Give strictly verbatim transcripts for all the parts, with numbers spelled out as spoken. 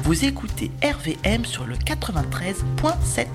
Vous écoutez R V M sur le quatre-vingt-treize virgule sept.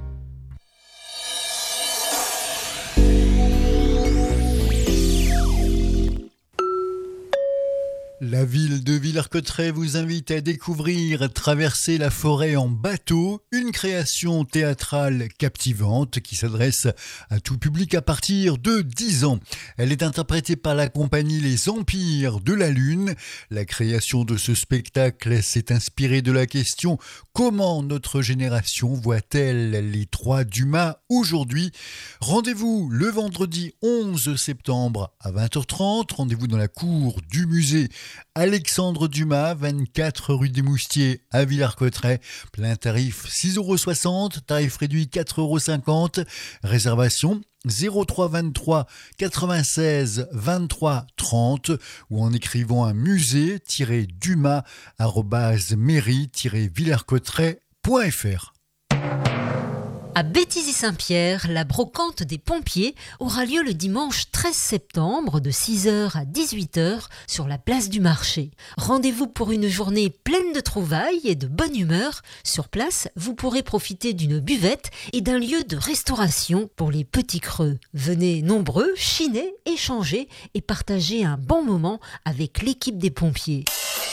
La ville de Villers-Cotterêts vous invite à découvrir Traverser la forêt en bateau, une création théâtrale captivante qui s'adresse à tout public à partir de dix ans. Elle est interprétée par la compagnie Les Empires de la Lune. La création de ce spectacle s'est inspirée de la question « Comment notre génération voit-elle les trois Dumas aujourd'hui ?» Rendez-vous le vendredi onze septembre à vingt heures trente. Rendez-vous dans la cour du musée Alexandre Dumas, vingt-quatre rue des Moustiers à Villers-Cotterêts. Plein tarif six euros soixante, tarif réduit quatre euros cinquante. Réservation zéro trois vingt-trois quatre-vingt-seize vingt-trois trente ou en écrivant à musée-dumas arobase mairie-villers-cotterêts point fr. À Béthisy-Saint-Pierre, la brocante des pompiers aura lieu le dimanche treize septembre de six heures à dix-huit heures sur la place du marché. Rendez-vous pour une journée pleine de trouvailles et de bonne humeur. Sur place, vous pourrez profiter d'une buvette et d'un lieu de restauration pour les petits creux. Venez nombreux, chiner, échanger et partager un bon moment avec l'équipe des pompiers.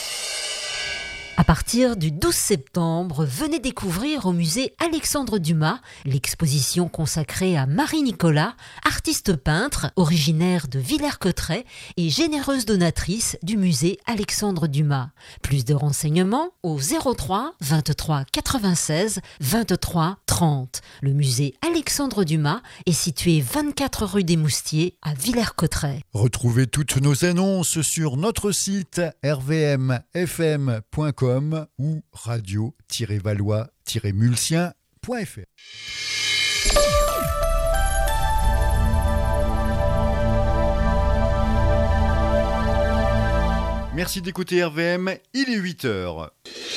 À partir du douze septembre, venez découvrir au musée Alexandre Dumas l'exposition consacrée à Marie Nicolas, artiste peintre originaire de Villers-Cotterêts et généreuse donatrice du musée Alexandre Dumas. Plus de renseignements au zéro trois vingt-trois quatre-vingt-seize vingt-trois trente. Le musée Alexandre Dumas est situé vingt-quatre rue des Moustiers à Villers-Cotterêts. Retrouvez toutes nos annonces sur notre site r v m f m point com ou radio-valois-mulsien point f r. Merci d'écouter R V M, il est huit heures.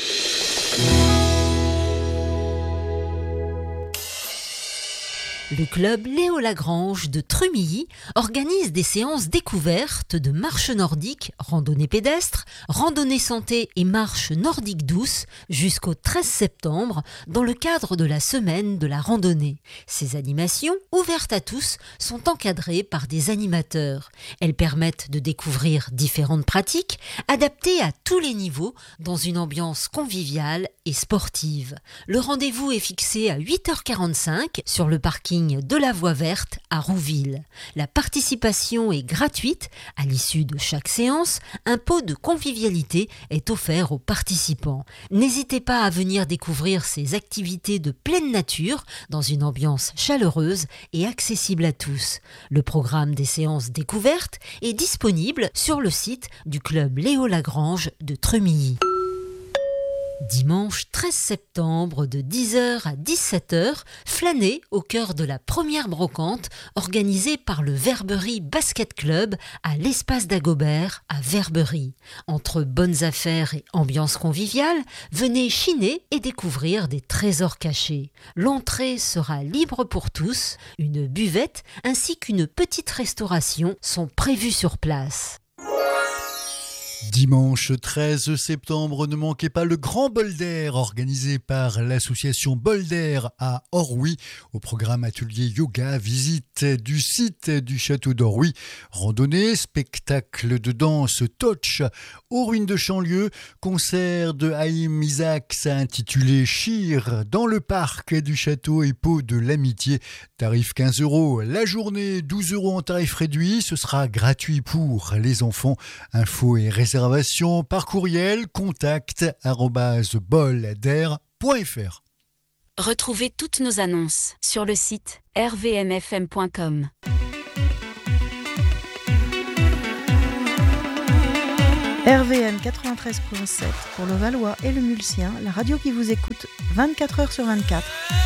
Le club Léo Lagrange de Trumilly organise des séances découvertes de marche nordique, randonnée pédestre, randonnée santé et marche nordique douce jusqu'au treize septembre dans le cadre de la semaine de la randonnée. Ces animations, ouvertes à tous, sont encadrées par des animateurs. Elles permettent de découvrir différentes pratiques adaptées à tous les niveaux dans une ambiance conviviale et sportive. Le rendez-vous est fixé à huit heures quarante-cinq sur le parking de la Voie Verte à Rouville. La participation est gratuite. À l'issue de chaque séance, un pot de convivialité est offert aux participants. N'hésitez pas à venir découvrir ces activités de pleine nature dans une ambiance chaleureuse et accessible à tous. Le programme des séances découvertes est disponible sur le site du club Léo Lagrange de Trumilly. Dimanche treize septembre de dix heures à dix-sept heures, flânez au cœur de la première brocante organisée par le Verberie Basket Club à l'Espace d'Agobert à Verberie. Entre bonnes affaires et ambiance conviviale, venez chiner et découvrir des trésors cachés. L'entrée sera libre pour tous, une buvette ainsi qu'une petite restauration sont prévues sur place. Dimanche treize septembre, ne manquez pas le Grand Bol d'Air organisé par l'association Bol d'Air à Orwy. Au programme atelier yoga, visite du site du château d'Orwy, randonnée, spectacle de danse touch aux ruines de Chanlieu, concert de Haïm Isaacs intitulé Chir dans le parc du château et pot de l'amitié. Tarif quinze euros la journée, douze euros en tarif réduit. Ce sera gratuit pour les enfants. Infos et réservations par courriel contact arobase boldair point f r. Retrouvez toutes nos annonces sur le site r v m f m point com. R V M quatre-vingt-treize virgule sept pour le Valois et le Mulsien, la radio qui vous écoute vingt-quatre heures sur vingt-quatre.